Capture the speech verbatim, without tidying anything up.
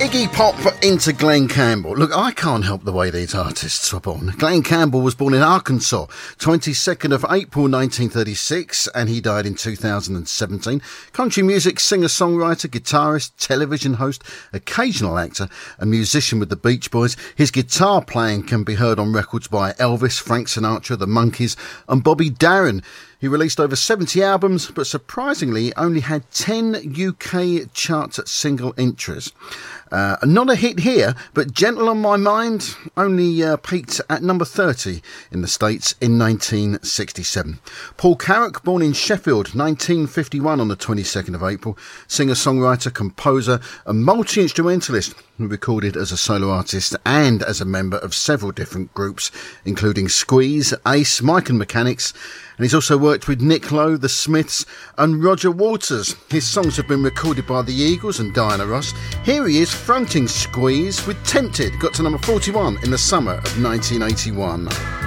Iggy Pop into Glenn Campbell. Look, I can't help the way these artists swap on. Glenn Campbell was born in Arkansas, twenty-second of April nineteen thirty-six, and he died in two thousand seventeen. Country music singer-songwriter, guitarist, television host, occasional actor, and musician with the Beach Boys. His guitar playing can be heard on records by Elvis, Frank Sinatra, the Monkees, and Bobby Darin. He released over seventy albums, but surprisingly only had ten U K chart single entries. Uh, not a hit here, but Gentle on My Mind only uh, peaked at number thirty in the States in nineteen sixty-seven. Paul Carrack, born in Sheffield, nineteen fifty-one on the twenty-second of April, singer-songwriter, composer and multi-instrumentalist, who recorded as a solo artist and as a member of several different groups, including Squeeze, Ace, Mike and Mechanics, and he's also worked with Nick Lowe, The Smiths and Roger Waters. His songs have been recorded by the Eagles and Diana Ross. Here he is fronting Squeeze with Tempted, got to number forty-one in the summer of nineteen eighty-one.